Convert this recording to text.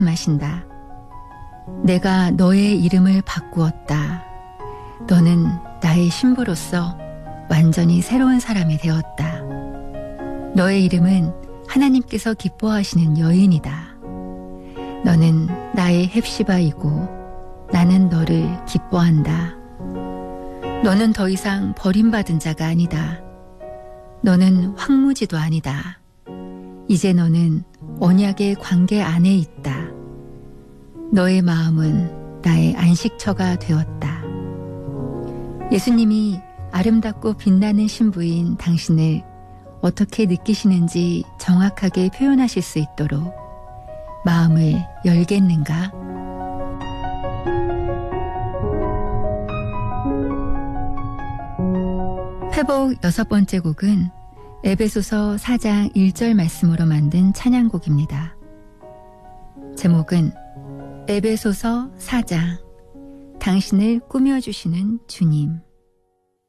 마신다. 내가 너의 이름을 바꾸었다. 너는 나의 신부로서 완전히 새로운 사람이 되었다. 너의 이름은 하나님께서 기뻐하시는 여인이다. 너는 나의 헵시바이고 나는 너를 기뻐한다. 너는 더 이상 버림받은 자가 아니다. 너는 황무지도 아니다. 이제 너는 언약의 관계 안에 있다. 너의 마음은 나의 안식처가 되었다. 예수님이 아름답고 빛나는 신부인 당신을 어떻게 느끼시는지 정확하게 표현하실 수 있도록 마음을 열겠는가? 회복 6번째 곡은 에베소서 4장 1절 말씀으로 만든 찬양곡입니다. 제목은 에베소서 4장 당신을 꾸며주시는 주님.